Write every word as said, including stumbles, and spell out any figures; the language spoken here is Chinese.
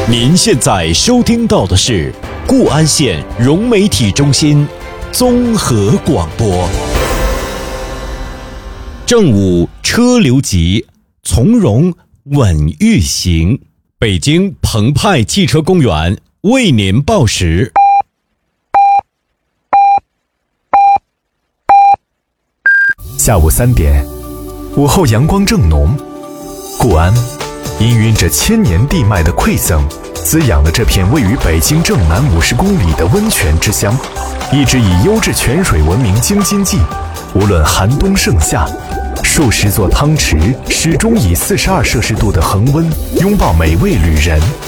您现在收听到的是固安县融媒体中心综合广播。正午车流急，从容稳运行。北京澎湃汽车公园为您报时。 下午三点，午后阳光正浓，固安氤氲着千年地脉的馈赠，滋养了这片位于北京正南五十公里的温泉之乡，一直以优质泉水闻名京津冀。无论寒冬盛夏，数十座汤池始终以四十二摄氏度的恒温拥抱每位旅人。